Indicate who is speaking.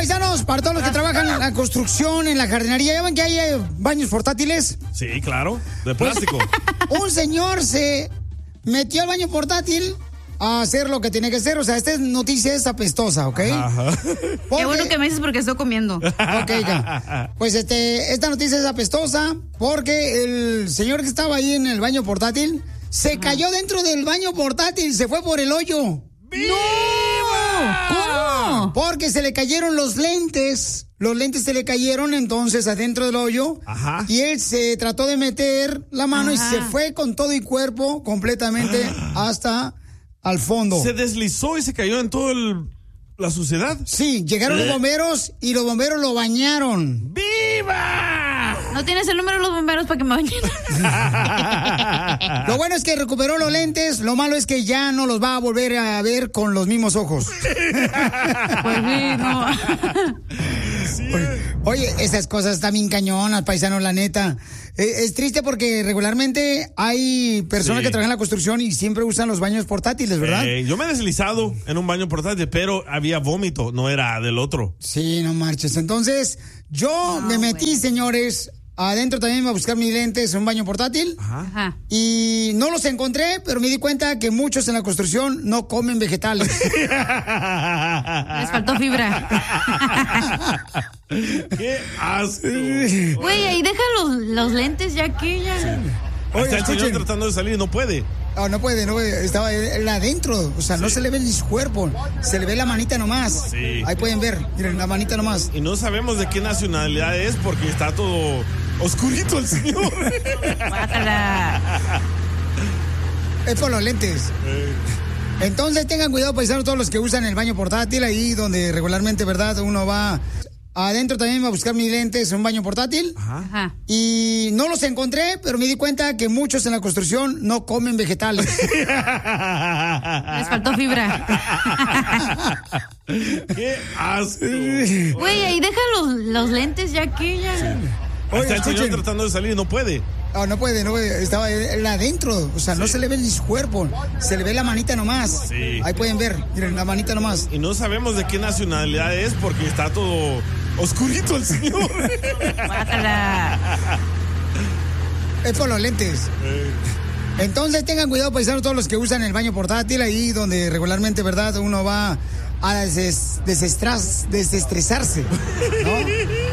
Speaker 1: paisanos, para todos los que trabajan en la construcción, en la jardinería, ¿ya ven que hay baños portátiles?
Speaker 2: Sí, claro, de plástico.
Speaker 1: Un señor se metió al baño portátil a hacer lo que tiene que hacer. O sea, esta noticia es apestosa, ¿ok?
Speaker 3: Ajá. Qué bueno que me dices porque estoy comiendo.
Speaker 1: Ok, ya. Pues esta noticia es apestosa porque el señor que estaba ahí en el baño portátil se cayó dentro del baño portátil, se fue por el hoyo.
Speaker 3: ¡No!
Speaker 1: ¿Cómo? Porque se le cayeron los lentes. Los lentes se le cayeron entonces adentro del hoyo.
Speaker 2: Ajá.
Speaker 1: Y él se trató de meter la mano y se fue con todo y cuerpo completamente hasta al fondo.
Speaker 2: ¿Se deslizó y se cayó en toda la suciedad?
Speaker 1: Sí, llegaron los bomberos y los bomberos lo bañaron.
Speaker 2: ¡Viva!
Speaker 3: ¿No tienes el número de los bomberos para que me bañen?
Speaker 1: Lo bueno es que recuperó los lentes. Lo malo es que ya no los va a volver a ver con los mismos ojos.
Speaker 3: Pues sí, no.
Speaker 1: Oye, esas cosas están bien cañonas, paisanos, la neta. Es triste porque regularmente hay personas que trabajan en la construcción y siempre usan los baños portátiles, ¿verdad?
Speaker 2: Yo me he deslizado en un baño portátil, pero había vómito, no era del otro.
Speaker 1: Sí, no marches. Entonces, yo me metí, señores, adentro también a buscar mis lentes en un baño portátil.
Speaker 3: Ajá.
Speaker 1: Y no los encontré, pero me di cuenta que muchos en la construcción no comen vegetales.
Speaker 3: Les faltó fibra.
Speaker 2: ¡Qué asco!
Speaker 3: Güey, ahí deja los lentes ya que ya...
Speaker 2: Sí. Está el señor tratando de salir y no puede.
Speaker 1: No puede. Estaba él adentro. O sea, no se le ve ni su cuerpo. Se le ve la manita nomás.
Speaker 2: Sí.
Speaker 1: Ahí pueden ver. Miren, la manita nomás.
Speaker 2: Y no sabemos de qué nacionalidad es porque está todo oscurito el señor.
Speaker 1: Es por los lentes. Entonces tengan cuidado, paisanos, todos los que usan el baño portátil, ahí donde regularmente, ¿verdad? Uno va adentro también a buscar mis lentes en un baño portátil.
Speaker 3: Ajá.
Speaker 1: Y no los encontré, pero me di cuenta que muchos en la construcción no comen vegetales.
Speaker 3: Les faltó fibra.
Speaker 2: ¡Qué asco!
Speaker 3: Güey, ahí deja los lentes ya que ya...
Speaker 2: Está el señor tratando de salir y no puede.
Speaker 1: No puede. Estaba él adentro. O sea, no se le ve ni su cuerpo. Se le ve la manita nomás.
Speaker 2: Sí.
Speaker 1: Ahí pueden ver. Miren, la manita nomás.
Speaker 2: Y no sabemos de qué nacionalidad es porque está todo oscurito el señor.
Speaker 1: Es por los lentes. Entonces tengan cuidado, paisanos, todos los que usan el baño portátil, ahí donde regularmente, ¿verdad? Uno va a desestresarse, ¿no?